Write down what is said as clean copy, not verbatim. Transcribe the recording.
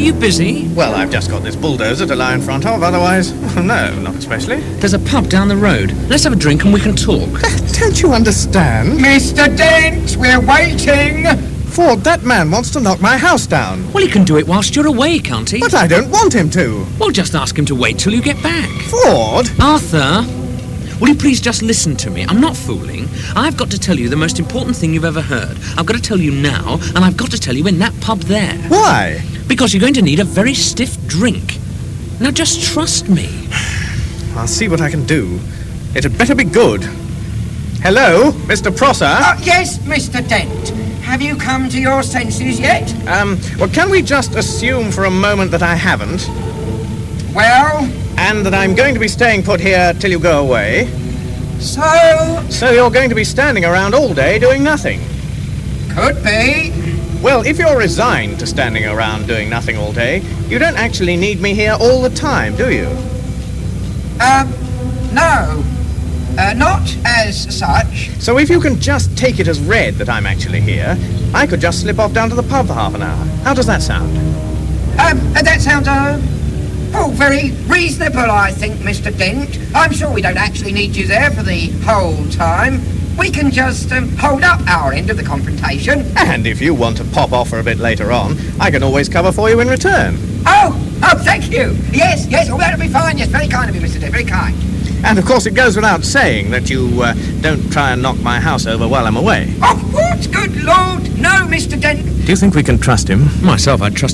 you busy? Well, I've just got this bulldozer to lie in front of, otherwise... No, not especially. There's a pub down the road. Let's have a drink and we can talk. Don't you understand? Mr. Dent, we're waiting! Ford, that man wants to knock my house down. Well, he can do it whilst you're away, can't he? But I don't want him to. Well, just ask him to wait till you get back. Ford? Arthur, will you please just listen to me? I'm not fooling. I've got to tell you the most important thing you've ever heard. I've got to tell you now, and I've got to tell you in that pub there. Why? Because you're going to need a very stiff drink. Now, just trust me. I'll see what I can do. It had better be good. Hello, Mr. Prosser? Yes, Mr. Dent. Have you come to your senses yet? Well, can we just assume for a moment that I haven't? Well? And that I'm going to be staying put here till you go away? So you're going to be standing around all day doing nothing? Could be. Well, if you're resigned to standing around doing nothing all day, you don't actually need me here all the time, do you? No. Not as such. So if you can just take it as read that I'm actually here, I could just slip off down to the pub for half an hour. How does that sound? That sounds, very reasonable, I think, Mr. Dent. I'm sure we don't actually need you there for the whole time. We can just, hold up our end of the confrontation. And if you want to pop off for a bit later on, I can always cover for you in return. Oh, thank you. Yes, that'll be fine. Yes, very kind of you, Mr. Dent, very kind. And, of course, it goes without saying that you don't try and knock my house over while I'm away. Oh, what? Good Lord. No, Mr. Dent. Do you think we can trust him? Myself, I'd trust